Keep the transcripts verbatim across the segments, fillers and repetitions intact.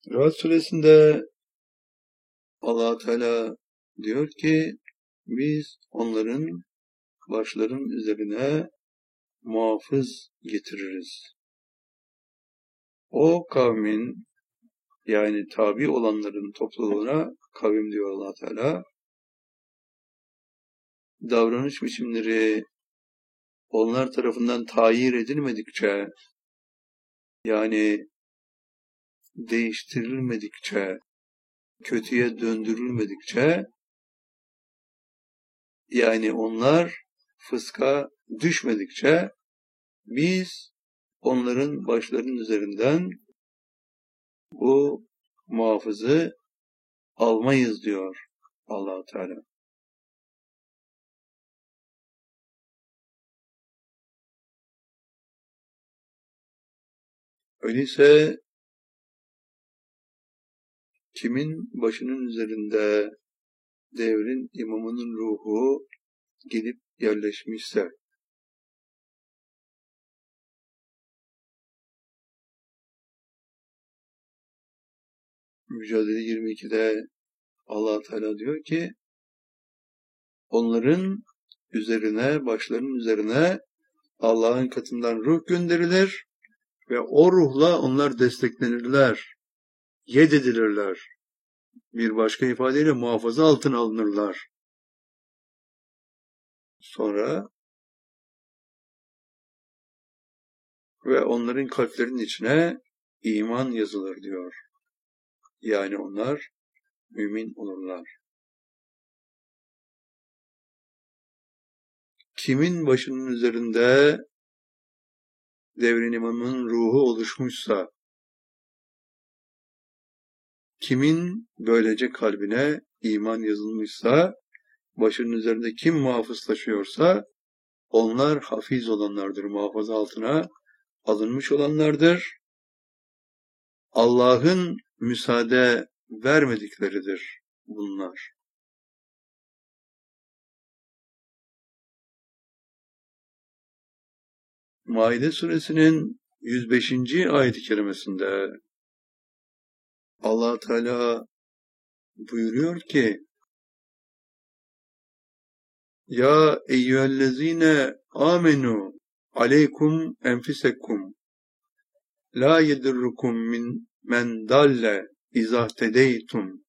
Rahat suresinde Allah Teala diyor ki biz onların başların üzerine muhafız getiririz. O kavmin yani tabi olanların topluluğuna kavim diyor Allah Teala. Davranış biçimleri onlar tarafından tayir edilmedikçe yani değiştirilmedikçe, kötüye döndürülmedikçe yani onlar fıska düşmedikçe biz onların başlarının üzerinden bu muhafızı almayız diyor Allah Teala. Öyleyse kimin başının üzerinde devrin imamının ruhu gelip yerleşmişse Mücadele yirmi ikide Allah Teala diyor ki onların üzerine, başlarının üzerine Allah'ın katından ruh gönderilir ve o ruhla onlar desteklenirler, yed edilirler. Bir başka ifadeyle muhafaza altına alınırlar. Sonra ve onların kalplerinin içine iman yazılır diyor. Yani onlar mümin olurlar. Kimin başının üzerinde devrin imamının ruhu oluşmuşsa, kimin böylece kalbine iman yazılmışsa, başının üzerinde kim muhafız taşıyorsa, onlar hafiz olanlardır, muhafaza altına alınmış olanlardır. Allah'ın müsaade vermedikleridir bunlar. Maide suresinin yüz beşinci ayet-i kerimesinde Allah Teala buyuruyor ki Ya eyyühellezine amenu aleykum enfisekum la yedurrukum min men dalle izahtedeytum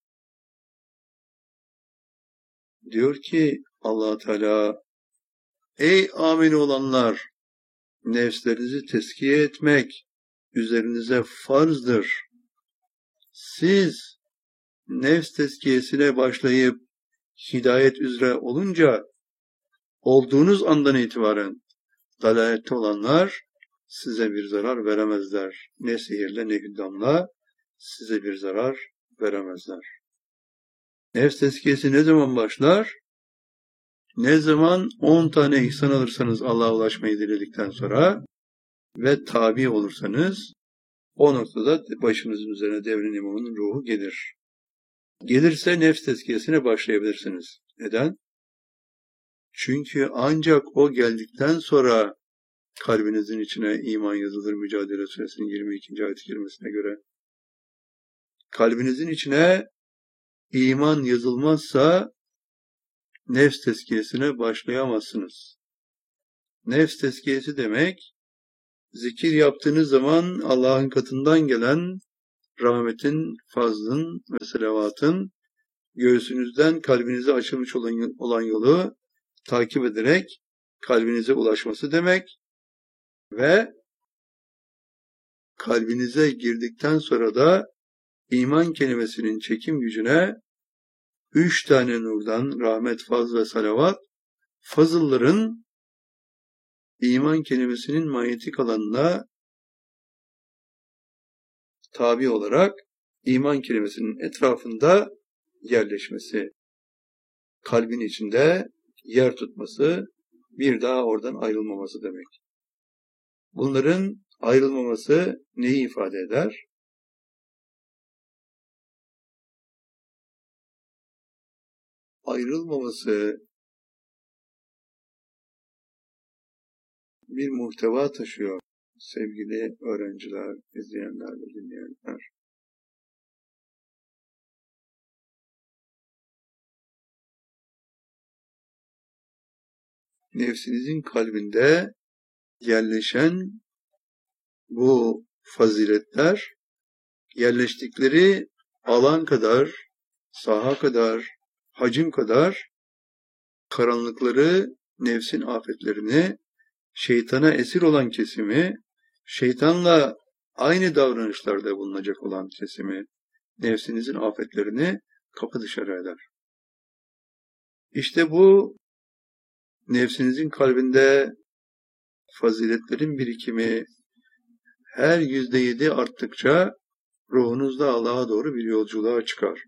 diyor ki Allah Teala ey amin olanlar nefslerinizi tezkiye etmek üzerinize farzdır. Siz nefs tezkiyesine başlayıp hidayet üzere olunca olduğunuz andan itibaren dalalette olanlar size bir zarar veremezler. Ne sihirle ne hüddamla size bir zarar veremezler. Nefs tezkiyesi ne zaman başlar? Ne zaman on tane ihsan alırsanız Allah'a ulaşmayı diledikten sonra ve tabi olursanız o noktada başınızın üzerine devrin imamının ruhu gelir. Gelirse nefs tezkiyesine başlayabilirsiniz. Neden? Çünkü ancak o geldikten sonra kalbinizin içine iman yazılır Mücadele Suresinin yirmi ikinci ayet-i kerimesine göre. Kalbinizin içine iman yazılmazsa nefs tezkiyesine başlayamazsınız. Nefs tezkiyesi demek, zikir yaptığınız zaman Allah'ın katından gelen rahmetin, fazlın ve selavatın göğsünüzden kalbinize açılmış olan yolu takip ederek kalbinize ulaşması demek ve kalbinize girdikten sonra da iman kelimesinin çekim gücüne üç tane nurdan rahmet, faz ve salavat fazılların iman kelimesinin manyetik alanına tabi olarak iman kelimesinin etrafında yerleşmesi, kalbin içinde yer tutması, bir daha oradan ayrılmaması demek. Bunların ayrılmaması neyi ifade eder? Ayrılmaması bir muhteva taşıyor sevgili öğrenciler, izleyenler ve dinleyenler. nefsinizin kalbinde yerleşen bu faziletler, yerleştikleri alan kadar, saha kadar, hacim kadar karanlıkları, nefsin afetlerini, şeytana esir olan kesimi, şeytanla aynı davranışlarda bulunacak olan kesimi, nefsinizin afetlerini kapı dışarı eder. İşte bu nefsinizin kalbinde faziletlerin birikimi her yüzde yedi arttıkça ruhunuzda Allah'a doğru bir yolculuğa çıkar.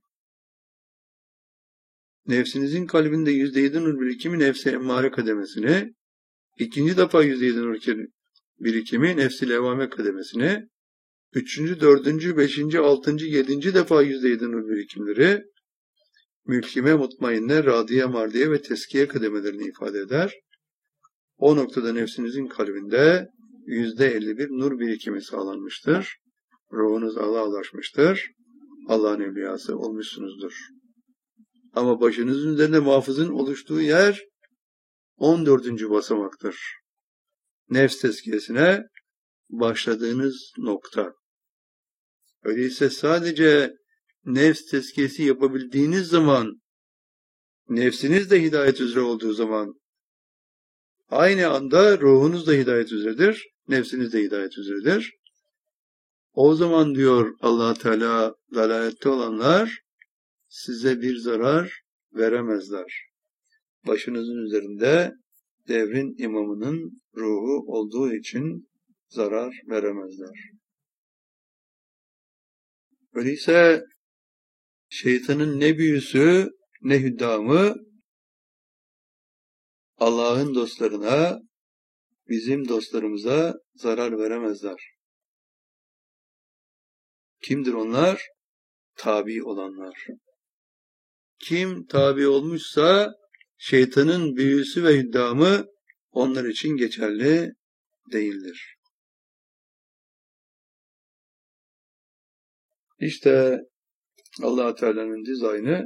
Nefsinizin kalbinde yüzde yedi nur birikimi nefsi emmare kademesini, ikinci defa yüzde yedi nur birikimi nefsi levvame kademesini, üçüncü, dördüncü, beşinci, altıncı, yedinci defa yüzde yedi nur birikimleri, mülkime, mutmainne, radiye, mardiye ve teskiye kademelerini ifade eder. O noktada nefsinizin kalbinde yüzde elli bir nur birikimi sağlanmıştır. Ruhunuz Allah'a ulaşmıştır. Allah'ın evliyası olmuşsunuzdur. Ama başınızın üzerinde muhafızın oluştuğu yer on dördüncü basamaktır. Nefs tezkiyesine başladığınız nokta. Öyleyse sadece nefs tezkiyesi yapabildiğiniz zaman, nefsiniz de hidayet üzere olduğu zaman, aynı anda ruhunuz da hidayet üzeredir, nefsiniz de hidayet üzeredir. O zaman diyor Allah Teala, dalalette olanlar size bir zarar veremezler. Başınızın üzerinde devrin imamının ruhu olduğu için zarar veremezler. Öyleyse şeytanın ne büyüsü ne hüddamı Allah'ın dostlarına, bizim dostlarımıza zarar veremezler. Kimdir onlar? Tabi olanlar. Kim tabi olmuşsa şeytanın büyüsü ve hüddamı onlar için geçerli değildir. İşte Allah Teala'nın dizaynı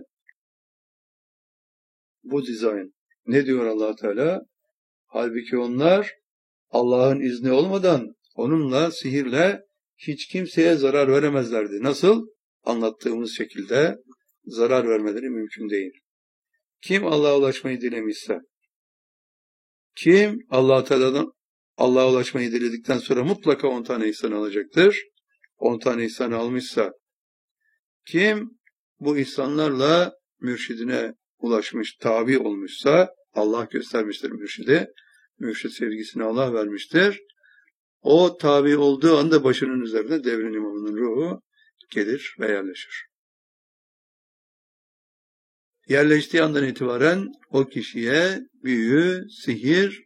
bu dizayn. Ne diyor Allah Teala? Halbuki onlar Allah'ın izni olmadan onunla, sihirle hiç kimseye zarar veremezlerdi. Nasıl? Anlattığımız şekilde zarar vermeleri mümkün değil. Kim Allah'a ulaşmayı dilemişse, kim Allah Teala'dan Allah'a ulaşmayı diledikten sonra mutlaka on tane ihsan alacaktır. on tane ihsan almışsa, kim bu ihsanlarla mürşidine ulaşmış, tabi olmuşsa, Allah göstermiştir mürşidi, mürşid sevgisini Allah vermiştir. O tabi olduğu anda başının üzerine devrin imamının ruhu gelir ve yerleşir. Yerleştiği andan itibaren o kişiye büyü, sihir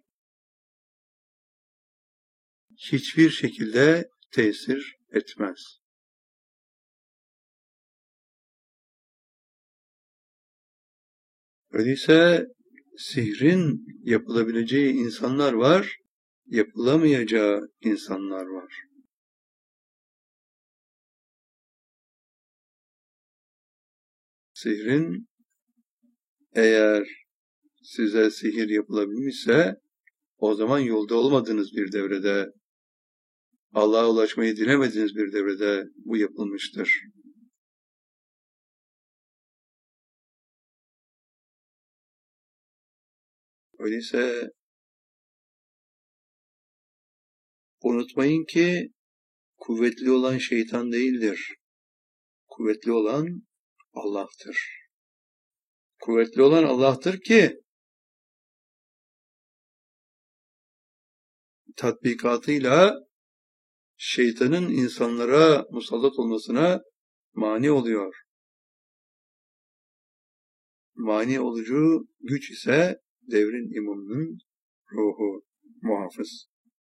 hiçbir şekilde tesir etmez. Öyleyse sihrin yapılabileceği insanlar var, yapılamayacağı insanlar var. Sihrin eğer size sihir yapılabilmişse o zaman yolda olmadığınız bir devrede, Allah'a ulaşmayı dilemediğiniz bir devrede bu yapılmıştır. Öyleyse unutmayın ki kuvvetli olan şeytan değildir. Kuvvetli olan Allah'tır. Kuvvetli olan Allah'tır ki tatbikatıyla şeytanın insanlara musallat olmasına mani oluyor. Mani olucu güç ise devrin imamının ruhu, muhafız.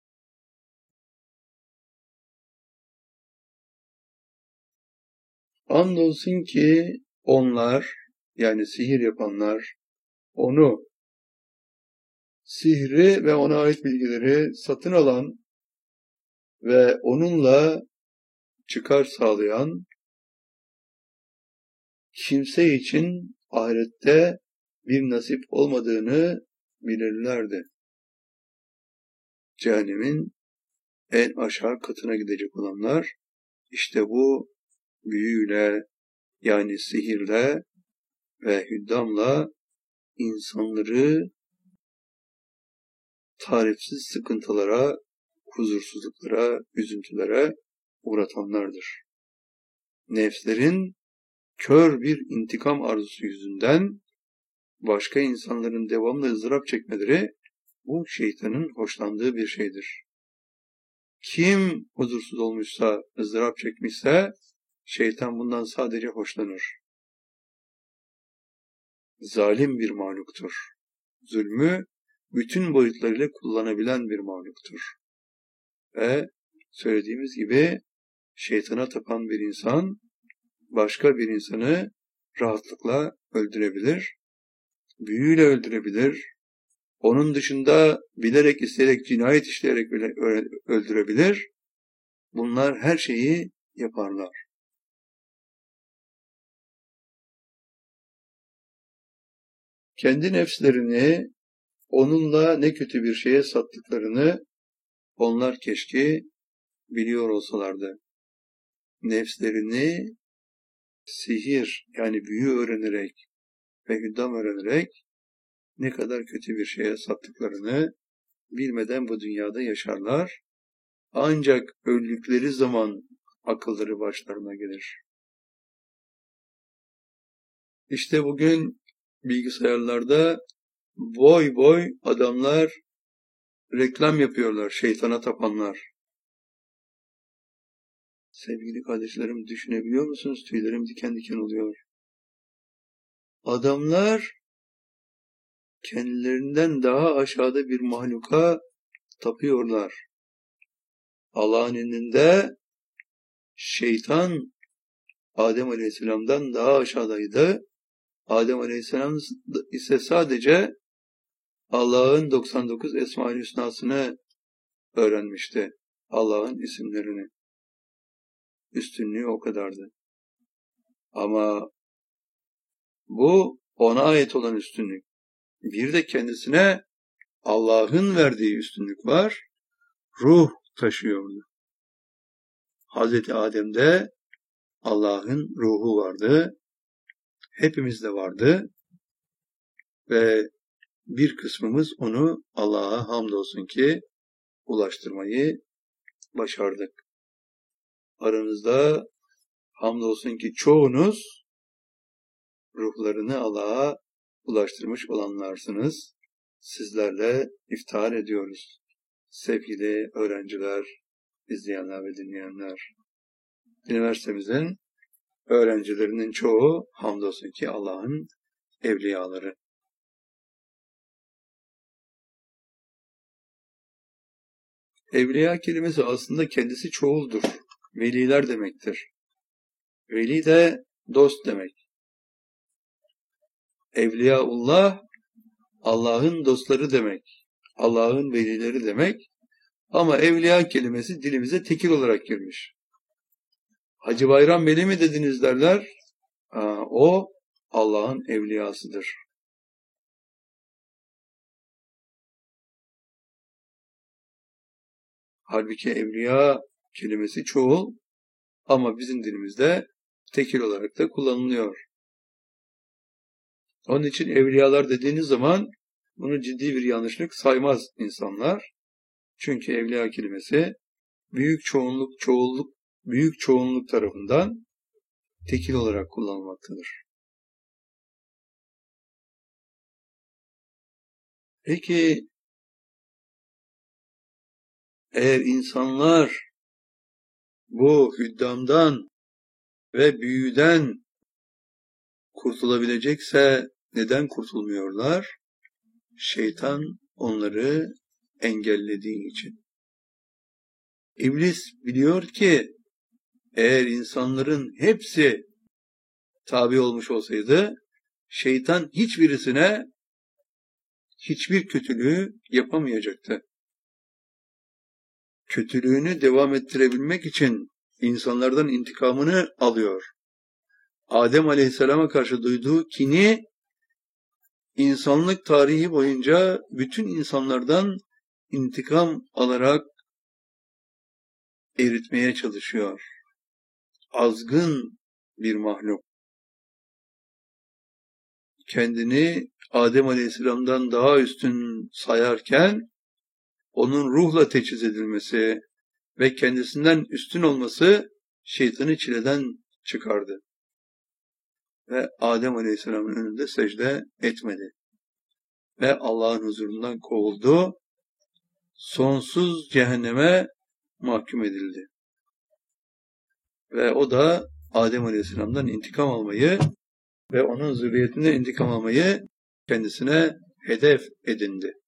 Andolsun ki onlar, yani sihir yapanlar, onu, sihri ve ona ait bilgileri satın alan ve onunla çıkar sağlayan kimse için ahirette bir nasip olmadığını bilirlerdi. cehennemin en aşağı katına gidecek olanlar, işte bu büyüyle, yani sihirle ve hüddamla insanları tarifsiz sıkıntılara, huzursuzluklara, üzüntülere uğratanlardır. Nefslerin kör bir intikam arzusu yüzünden başka insanların devamlı ızdırap çekmeleri bu şeytanın hoşlandığı bir şeydir. Kim huzursuz olmuşsa, ızdırap çekmişse şeytan bundan sadece hoşlanır. Zalim bir mahluktur. Zulmü bütün boyutlarıyla kullanabilen bir mahluktur. Ve söylediğimiz gibi şeytana tapan bir insan başka bir insanı rahatlıkla öldürebilir, büyüyle öldürebilir, onun dışında bilerek isteyerek cinayet işleyerek bile öldürebilir. Bunlar her şeyi yaparlar. Kendi nefslerini onunla ne kötü bir şeye sattıklarını onlar keşke biliyor olsalardı. Nefslerini sihir, yani büyü öğrenerek ve hüddam öğrenerek ne kadar kötü bir şeye sattıklarını bilmeden bu dünyada yaşarlar. Ancak öldükleri zaman akılları başlarına gelir. İşte bugün bilgisayarlarda boy boy adamlar reklam yapıyorlar, şeytana tapanlar. Sevgili kardeşlerim, düşünebiliyor musunuz? Tüylerim diken diken oluyor. Adamlar kendilerinden daha aşağıda bir mahluka tapıyorlar. Allah'ın indinde şeytan Adem Aleyhisselam'dan daha aşağıdaydı. Adem Aleyhisselam ise sadece Allah'ın doksan dokuz Esma-ül Hüsna'sını öğrenmişti. Allah'ın isimlerini. Üstünlüğü o kadardı. Ama bu ona ait olan üstünlük. Bir de kendisine Allah'ın verdiği üstünlük var. Ruh taşıyordu. Hazreti Adem'de Allah'ın ruhu vardı. Hepimizde vardı. Ve bir kısmımız onu Allah'a hamdolsun ki ulaştırmayı başardık. Aranızda hamdolsun ki çoğunuz ruhlarını Allah'a ulaştırmış olanlarsınız. Sizlerle iftihar ediyoruz. Sevgili öğrenciler, izleyenler ve dinleyenler. Üniversitemizin öğrencilerinin çoğu hamdolsun ki Allah'ın evliyaları. Evliya kelimesi aslında kendisi çoğuldur. Veliler demektir. Veli de dost demek. Evliyaullah, Allah'ın dostları demek. Allah'ın velileri demek. Ama evliya kelimesi dilimize tekil olarak girmiş. Hacı Bayram Veli mi dediniz derler. Aa, o Allah'ın evliyasıdır. Halbuki evliya kelimesi çoğul ama bizim dilimizde tekil olarak da kullanılıyor. Onun için evliyalar dediğiniz zaman bunu ciddi bir yanlışlık saymaz insanlar. Çünkü evliya kelimesi büyük çoğunluk, çoğulluk, büyük çoğunluk tarafından tekil olarak kullanılmaktadır. Peki eğer insanlar bu hüddamdan ve büyüden kurtulabilecekse neden kurtulmuyorlar? Şeytan onları engellediği için. İblis biliyor ki eğer insanların hepsi tabi olmuş olsaydı şeytan hiçbirisine hiçbir kötülüğü yapamayacaktı. Kötülüğünü devam ettirebilmek için insanlardan intikamını alıyor. Adem Aleyhisselam'a karşı duyduğu kini insanlık tarihi boyunca bütün insanlardan intikam alarak eritmeye çalışıyor. Azgın bir mahluk. Kendini Adem Aleyhisselam'dan daha üstün sayarken onun ruhla teçhiz edilmesi ve kendisinden üstün olması şeytanı çileden çıkardı. Ve Adem Aleyhisselam'ın önünde secde etmedi. Ve Allah'ın huzurundan kovuldu. Sonsuz cehenneme mahkum edildi. Ve o da Adem Aleyhisselam'dan intikam almayı ve onun zürriyetinden intikam almayı kendisine hedef edindi.